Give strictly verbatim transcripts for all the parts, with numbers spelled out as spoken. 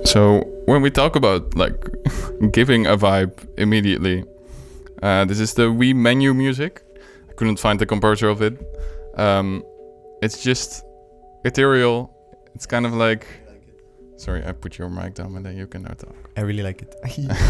So when we talk about like giving a vibe immediately, uh, this is the Wii menu music. I couldn't find the composer of it. Um, it's just ethereal. It's kind of like... Sorry, I put your mic down and then you can now talk. I really like it.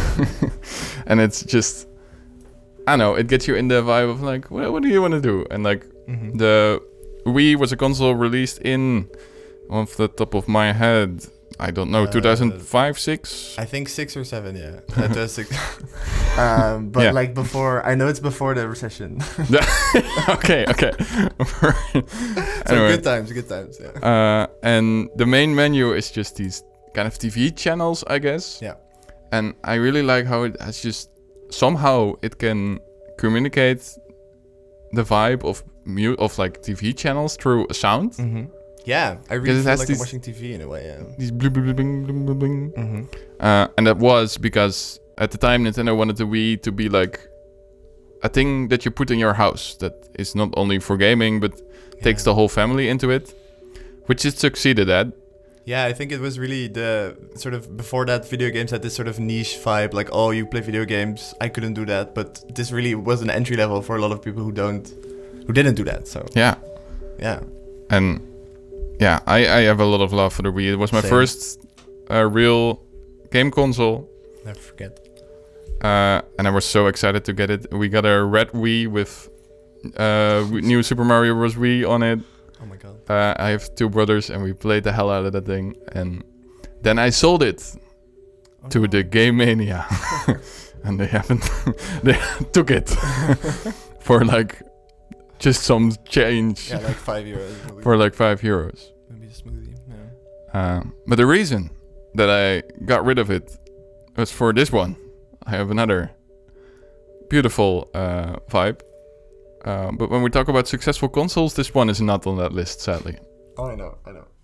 And it's just... I don't know, it gets you in the vibe of like, what, what do you want to do? And like, mm-hmm. the Wii was a console released in, off the top of my head, I don't know, uh, two thousand five, six? I think six or seven, yeah. That was six. um, but yeah. like before, I know it's before the recession. okay, okay. So anyway. good times, good times, yeah. Uh, and the main menu is just these kind of T V channels, I guess. Yeah. And I really like how it has just, somehow it can communicate the vibe of mu- of like T V channels through a sound. Mm-hmm. Yeah, I really feel like I'm watching T V in a way, yeah. These bling, bling, bling, bling, bling, bling. Mm-hmm. Uh, and that was because at the time Nintendo wanted the Wii to be like a thing that you put in your house that is not only for gaming but yeah. takes the whole family into it, which it succeeded at. Yeah, I think it was really the sort of before that video games had this sort of niche vibe, like, oh, you play video games. I couldn't do that, but this really was an entry level for a lot of people who don't, who didn't do that. So yeah, yeah, and yeah, I, I have a lot of love for the Wii. It was my Same. first uh, real game console. Never forget. Uh, and I was so excited to get it. We got a red Wii with uh, new Super Mario Bros. Wii on it. Oh my god. Uh, I have two brothers and we played the hell out of that thing. And then I sold it oh. to the Game Mania. And they haven't... they took it for like just some change. Yeah, like five euros. For like five euros. Maybe a smoothie, yeah. Uh, but the reason that I got rid of it was for this one. I have another beautiful uh, vibe. Uh, but when we talk about successful consoles, this one is not on that list, sadly. Oh, I know, I know.